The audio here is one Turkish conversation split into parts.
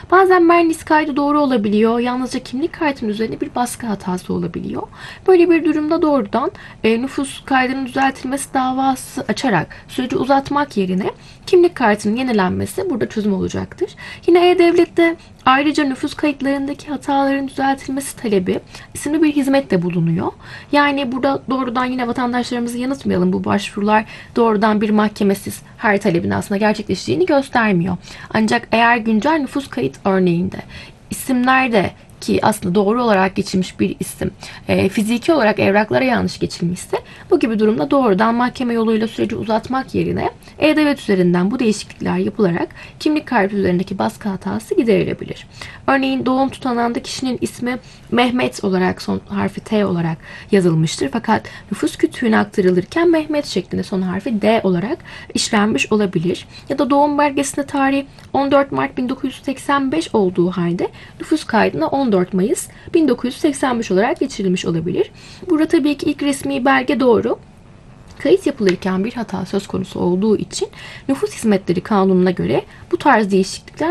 Bazen Mernis kaydı doğru olabiliyor. Yalnızca kimlik kartının üzerine bir baskı hatası olabiliyor. Böyle bir durumda doğrudan nüfus kaydının düzeltilmesi davası açarak süreci uzatmak yerine kimlik kartının yenilenmesi burada çözüm olacaktır. Yine E-Devlet'te ayrıca nüfus kayıtlarındaki hataların düzeltilmesi talebi isimli bir hizmet de bulunuyor. Yani burada doğrudan yine vatandaşlarımızı yanıltmayalım. Bu başvurular doğrudan bir mahkemesiz her talebin aslında gerçekleştiğini göstermiyor. Ancak eğer güncel nüfus kayıt örneğinde isimlerde ki aslında doğru olarak geçilmiş bir isim fiziki olarak evraklara yanlış geçilmişse bu gibi durumda doğrudan mahkeme yoluyla süreci uzatmak yerine E-Devlet üzerinden bu değişiklikler yapılarak kimlik kartı üzerindeki baskı hatası giderilebilir. Örneğin doğum tutanağında kişinin ismi Mehmet olarak son harfi T olarak yazılmıştır. Fakat nüfus kütüğüne aktarılırken Mehmet şeklinde son harfi D olarak işlenmiş olabilir. Ya da doğum belgesinde tarih 14 Mart 1985 olduğu halde nüfus kaydına 14 Mayıs 1985 olarak geçirilmiş olabilir. Burada tabii ki ilk resmi belge doğru. Kayıt yapılırken bir hata söz konusu olduğu için Nüfus Hizmetleri Kanunu'na göre bu tarz değişiklikler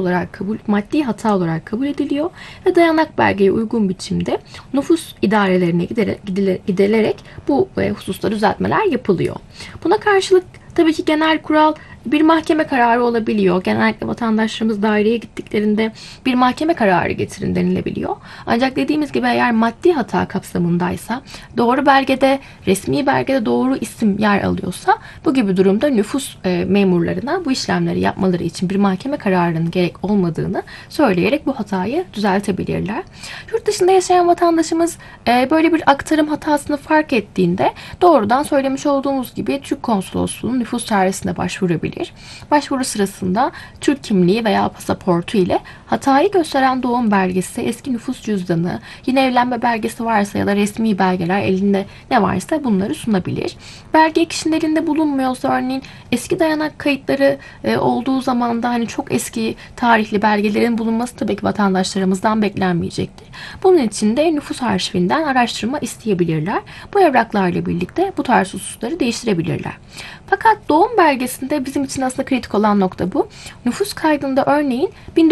maddi hata olarak kabul ediliyor ve dayanak belgeye uygun biçimde nüfus idarelerine gidilerek bu hususta düzeltmeler yapılıyor. Buna karşılık tabii ki genel kural bir mahkeme kararı olabiliyor. Genellikle vatandaşlarımız daireye gittiklerinde bir mahkeme kararı getirin denilebiliyor. Ancak dediğimiz gibi eğer maddi hata kapsamındaysa, doğru belgede, resmi belgede doğru isim yer alıyorsa bu gibi durumda nüfus memurlarına bu işlemleri yapmaları için bir mahkeme kararının gerek olmadığını söyleyerek bu hatayı düzeltebilirler. Yurt dışında yaşayan vatandaşımız böyle bir aktarım hatasını fark ettiğinde doğrudan söylemiş olduğumuz gibi Türk Konsolosluğu'nun nüfus çaresine başvurabilir. Başvuru sırasında Türk kimliği veya pasaportu ile hatayı gösteren doğum belgesi, eski nüfus cüzdanı, yine evlenme belgesi varsa ya da resmi belgeler elinde ne varsa bunları sunabilir. Belge kişinin elinde bulunmuyorsa örneğin eski dayanak kayıtları olduğu zaman da hani çok eski tarihli belgelerin bulunması tabii ki vatandaşlarımızdan beklenmeyecektir. Bunun için de nüfus arşivinden araştırma isteyebilirler. Bu evraklarla birlikte bu tarz hususları değiştirebilirler. Fakat doğum belgesinde bizim için aslında kritik olan nokta bu. Nüfus kaydında örneğin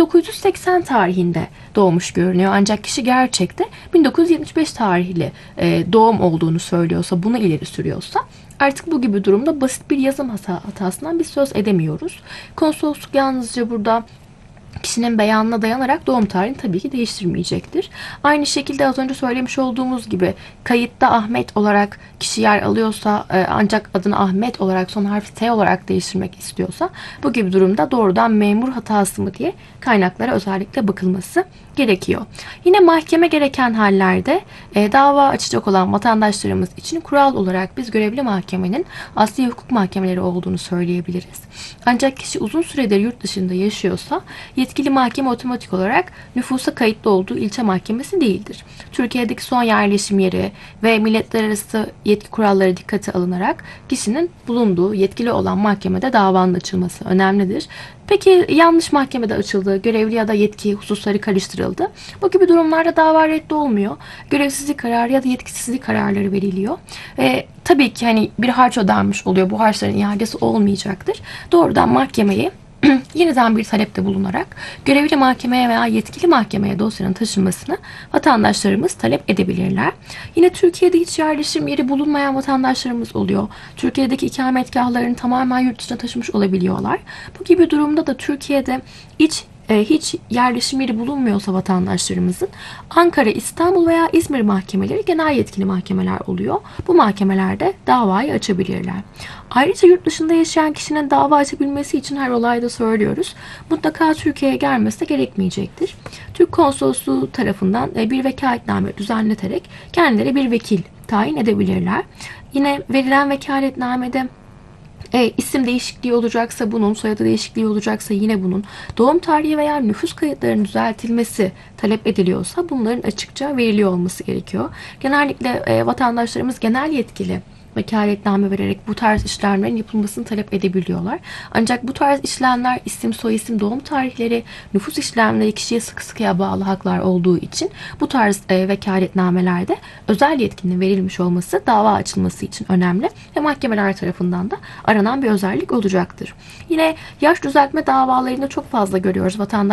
1980 tarihinde doğmuş görünüyor. Ancak kişi gerçekte 1975 tarihli doğum olduğunu söylüyorsa, bunu ileri sürüyorsa artık bu gibi durumda basit bir yazım hatasından biz söz edemiyoruz. Konsolosluk yalnızca burada kişinin beyanına dayanarak doğum tarihini tabii ki değiştirmeyecektir. Aynı şekilde az önce söylemiş olduğumuz gibi kayıtta Ahmet olarak kişi yer alıyorsa ancak adını Ahmet olarak son harfi T olarak değiştirmek istiyorsa bu gibi durumda doğrudan memur hatası mı diye kaynaklara özellikle bakılması gerekiyor. Yine mahkeme gereken hallerde dava açacak olan vatandaşlarımız için kural olarak biz görevli mahkemenin asli hukuk mahkemeleri olduğunu söyleyebiliriz. Ancak kişi uzun süredir yurt dışında yaşıyorsa yetkili mahkeme otomatik olarak nüfusa kayıtlı olduğu ilçe mahkemesi değildir. Türkiye'deki son yerleşim yeri ve milletler arası yetki kuralları dikkate alınarak kişinin bulunduğu yetkili olan mahkemede davanın açılması önemlidir. Peki yanlış mahkemede açıldı, görevli ya da yetki hususları karıştırıldı. Bu gibi durumlarda dava reddolmuyor. Görevsizlik kararı ya da yetkisizlik kararları veriliyor. Tabii ki hani bir harç ödenmiş oluyor. Bu harçların iadesi olmayacaktır. Doğrudan mahkemeye yeniden bir talepte bulunarak görevli mahkemeye veya yetkili mahkemeye dosyanın taşınmasını vatandaşlarımız talep edebilirler. Yine Türkiye'de hiç yerleşim yeri bulunmayan vatandaşlarımız oluyor. Türkiye'deki ikametgahlarını tamamen yurt dışına taşımış olabiliyorlar. Bu gibi durumda da Türkiye'de hiç yerleşim yeri bulunmuyorsa vatandaşlarımızın Ankara, İstanbul veya İzmir mahkemeleri genel yetkili mahkemeler oluyor. Bu mahkemelerde davayı açabilirler. Ayrıca yurt dışında yaşayan kişinin dava açabilmesi için her olayda söylüyoruz. Mutlaka Türkiye'ye gelmesi de gerekmeyecektir. Türk Konsolosluğu tarafından bir vekaletname düzenleterek kendileri bir vekil tayin edebilirler. Yine verilen vekaletnamede isim değişikliği olacaksa bunun, soyadı değişikliği olacaksa yine bunun, doğum tarihi veya nüfus kayıtlarının düzeltilmesi talep ediliyorsa bunların açıkça veriliyor olması gerekiyor. Genellikle vatandaşlarımız genel yetkili vekaletname vererek bu tarz işlemlerin yapılmasını talep edebiliyorlar. Ancak bu tarz işlemler isim, soyisim, doğum tarihleri, nüfus işlemleri kişiye sıkı sıkıya bağlı haklar olduğu için bu tarz vekaletnamelerde özel yetkinin verilmiş olması dava açılması için önemli ve mahkemeler tarafından da aranan bir özellik olacaktır. Yine yaş düzeltme davalarında çok fazla görüyoruz. Vatandaş